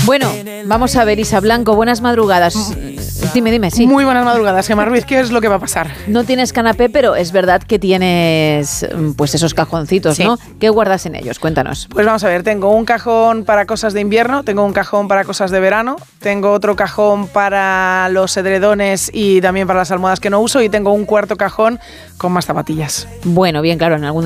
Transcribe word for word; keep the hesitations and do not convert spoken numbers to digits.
Bueno, vamos a ver, Isa Blanco, buenas madrugadas. Dime, dime, sí. Muy buenas madrugadas, Gemma Ruiz, ¿qué es lo que va a pasar? No tienes canapé, pero es verdad que tienes pues esos cajoncitos, sí. ¿no? ¿Qué guardas en ellos? Cuéntanos. Pues vamos a ver, tengo un cajón para cosas de invierno, tengo un cajón para cosas de verano, tengo otro cajón para los edredones y también para las almohadas que no uso y tengo un cuarto cajón con más zapatillas. Bueno, bien, claro, en algún